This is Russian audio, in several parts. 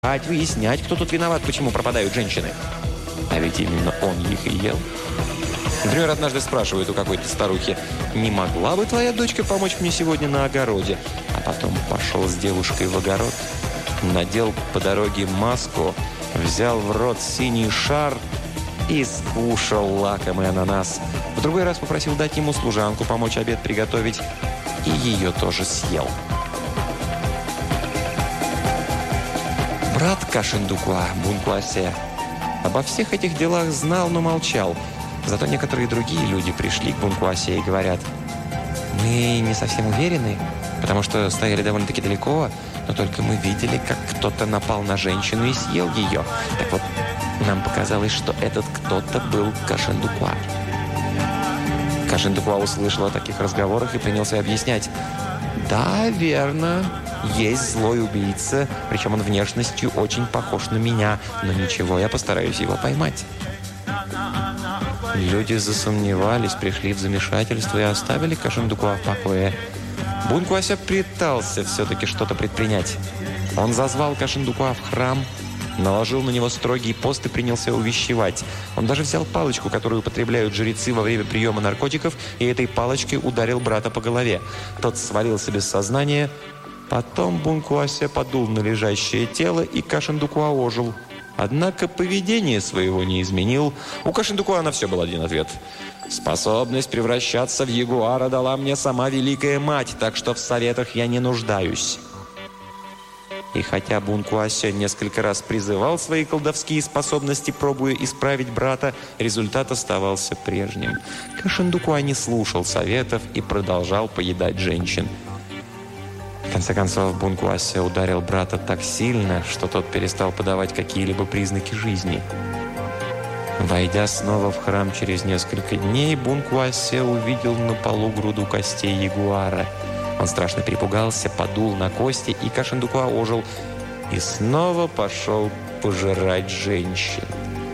выяснять, кто тут виноват, почему пропадают женщины. А ведь именно он их и ел. Например, однажды спрашивает у какой-то старухи: «Не могла бы твоя дочка помочь мне сегодня на огороде?» А потом пошел с девушкой в огород, надел по дороге маску, взял в рот синий шар и скушал лакомый ананас. В другой раз попросил дать ему служанку помочь обед приготовить, и ее тоже съел. Брат Кашендукуа, Бункуасе, обо всех этих делах знал, но молчал. Зато некоторые другие люди пришли к Бункуасе и говорят: «Мы не совсем уверены, потому что стояли довольно-таки далеко, но только мы видели, как кто-то напал на женщину и съел ее. Так вот, нам показалось, что этот кто-то был Кашендукуа». Кашендукуа услышал о таких разговорах и принялся объяснять: «Да, верно, есть злой убийца, причем он внешностью очень похож на меня, но ничего, я постараюсь его поймать». Люди засомневались, пришли в замешательство и оставили Кашендукуа в покое. Бункуася пытался все-таки что-то предпринять. Он зазвал Кашендукуа в храм, наложил на него строгий пост и принялся увещевать. Он даже взял палочку, которую употребляют жрецы во время приема наркотиков, и этой палочкой ударил брата по голове. Тот свалился без сознания. Потом Бункуася подул на лежащее тело, и Кашендукуа ожил. Однако поведение своего не изменил. У Кашендукуа на все был один ответ: «Способность превращаться в ягуара дала мне сама Великая Мать, так что в советах я не нуждаюсь». И хотя Бункуася несколько раз призывал свои колдовские способности, пробуя исправить брата, результат оставался прежним. Кашендукуа не слушал советов и продолжал поедать женщин. В конце концов, Бункуася ударил брата так сильно, что тот перестал подавать какие-либо признаки жизни. Войдя снова в храм через несколько дней, Бункуася увидел на полу груду костей ягуара. Он страшно перепугался, подул на кости, и Кашендукуа ожил и снова пошел пожирать женщин.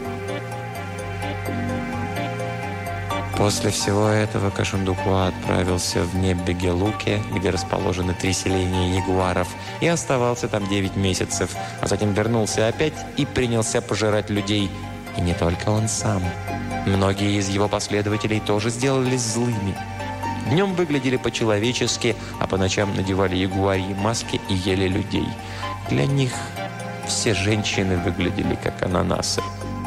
После всего этого Кашендукуа отправился в Неббегелуке, где расположены 3 селения ягуаров, и оставался там 9 месяцев, а затем вернулся опять и принялся пожирать людей. И не только он сам. Многие из его последователей тоже сделались злыми. Днем выглядели по-человечески, а по ночам надевали ягуарьи маски и ели людей. Для них все женщины выглядели как ананасы.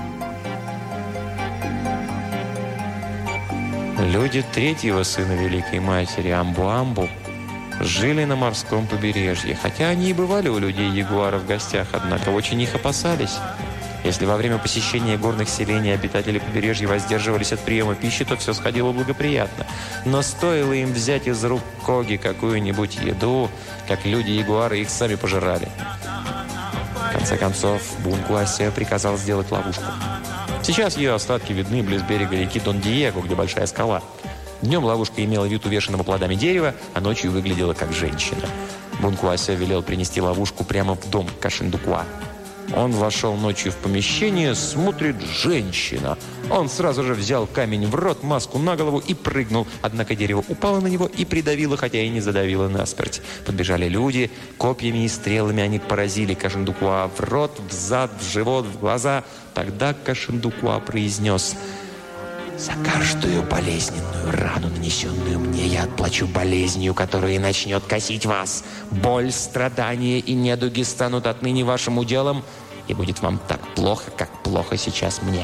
Люди третьего сына Великой Матери, Амбу-Амбу, жили на морском побережье. Хотя они и бывали у людей-ягуара в гостях, однако очень их опасались. Если во время посещения горных селений обитатели побережья воздерживались от приема пищи, то все сходило благоприятно. Но стоило им взять из рук Коги какую-нибудь еду, как люди-ягуары их сами пожирали. В конце концов, Бункуася приказал сделать ловушку. Сейчас ее остатки видны близ берега реки Дон-Диего, где большая скала. Днем ловушка имела вид увешанного плодами дерева, а ночью выглядела как женщина. Бункуася велел принести ловушку прямо в дом Кашендукуа. Он вошел ночью в помещение, смотрит — женщина. Он сразу же взял камень в рот, маску на голову и прыгнул. Однако дерево упало на него и придавило, хотя и не задавило насмерть. Подбежали люди, копьями и стрелами они поразили Кашендукуа в рот, в зад, в живот, в глаза. Тогда Кашендукуа произнес: «За каждую болезненную рану, нанесенную мне, я отплачу болезнью, которая начнет косить вас. Боль, страдания и недуги станут отныне вашим уделом, и будет вам так плохо, как плохо сейчас мне».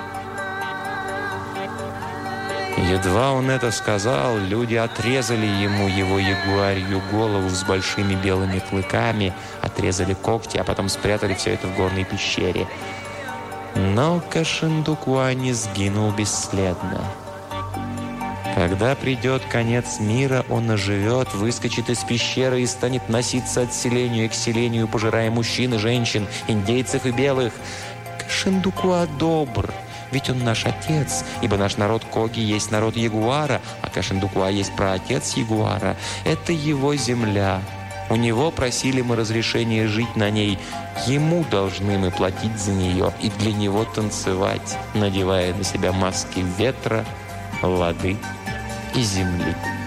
Едва он это сказал, люди отрезали ему его ягуарью голову с большими белыми клыками, отрезали когти, а потом спрятали все это в горной пещере. Но Кашендукуа не сгинул бесследно. Когда придет конец мира, он оживет, выскочит из пещеры и станет носиться от селения к селению, пожирая мужчин и женщин, индейцев и белых. Кашендукуа добр, ведь он наш отец, ибо наш народ Коги есть народ ягуара, а Кашендукуа есть праотец ягуара. Это его земля. У него просили мы разрешения жить на ней. Ему должны мы платить за нее и для него танцевать, надевая на себя маски ветра, воды и земли.